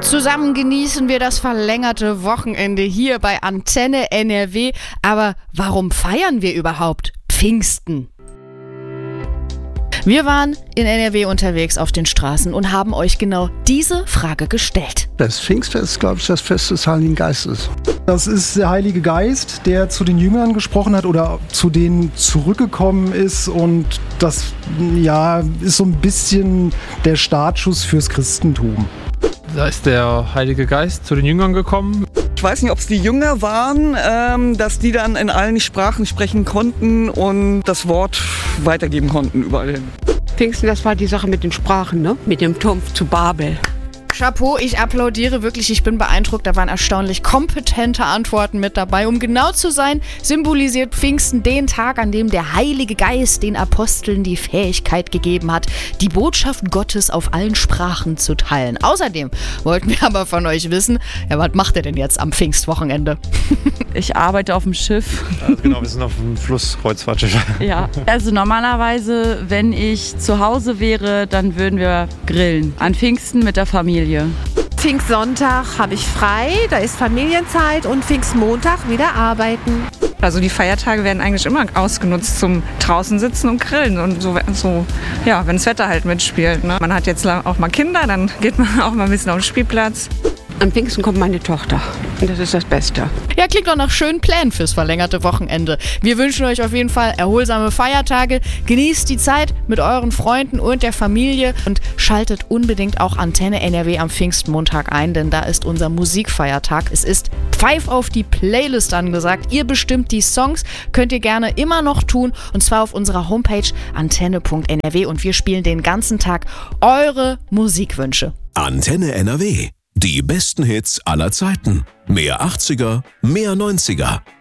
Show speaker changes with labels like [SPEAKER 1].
[SPEAKER 1] Zusammen genießen wir das verlängerte Wochenende hier bei Antenne NRW. Aber warum feiern wir überhaupt Pfingsten? Wir waren in NRW unterwegs auf den Straßen und haben euch genau diese Frage gestellt.
[SPEAKER 2] Das Pfingstfest ist, glaube ich, das Fest des Heiligen Geistes.
[SPEAKER 3] Das ist der Heilige Geist, der zu den Jüngern gesprochen hat oder zu denen zurückgekommen ist. Und das ist so ein bisschen der Startschuss fürs Christentum.
[SPEAKER 4] Da ist der Heilige Geist zu den Jüngern gekommen.
[SPEAKER 5] Ich weiß nicht, ob es die Jünger waren, dass die dann in allen Sprachen sprechen konnten und das Wort weitergeben konnten überall hin.
[SPEAKER 6] Pfingsten, das war die Sache mit den Sprachen, ne? Mit dem Turm zu Babel.
[SPEAKER 1] Chapeau, ich applaudiere wirklich, ich bin beeindruckt, da waren erstaunlich kompetente Antworten mit dabei. Um genau zu sein, symbolisiert Pfingsten den Tag, an dem der Heilige Geist den Aposteln die Fähigkeit gegeben hat, die Botschaft Gottes auf allen Sprachen zu teilen. Außerdem wollten wir aber von euch wissen, was macht ihr denn jetzt am Pfingstwochenende?
[SPEAKER 7] Ich arbeite auf dem Schiff.
[SPEAKER 4] Also genau, wir sind auf dem Flusskreuzfahrtschiff.
[SPEAKER 7] Ja, also normalerweise, wenn ich zu Hause wäre, dann würden wir grillen. An Pfingsten mit der Familie.
[SPEAKER 8] Pfingstsonntag habe ich frei, da ist Familienzeit und Pfingstmontag wieder arbeiten.
[SPEAKER 9] Also die Feiertage werden eigentlich immer ausgenutzt zum draußen sitzen und grillen und so ja, wenn das Wetter halt mitspielt. Ne? Man hat jetzt auch mal Kinder, dann geht man auch mal ein bisschen auf den Spielplatz.
[SPEAKER 6] Am Pfingsten kommt meine Tochter und das ist das Beste.
[SPEAKER 1] Ja, klingt doch nach schönen Plänen fürs verlängerte Wochenende. Wir wünschen euch auf jeden Fall erholsame Feiertage. Genießt die Zeit mit euren Freunden und der Familie und schaltet unbedingt auch Antenne NRW am Pfingstmontag ein, denn da ist unser Musikfeiertag. Es ist Pfeif auf die Playlist angesagt. Ihr bestimmt die Songs, könnt ihr gerne immer noch tun und zwar auf unserer Homepage antenne.nrw und wir spielen den ganzen Tag eure Musikwünsche.
[SPEAKER 10] Antenne NRW. Die besten Hits aller Zeiten. Mehr 80er, mehr 90er.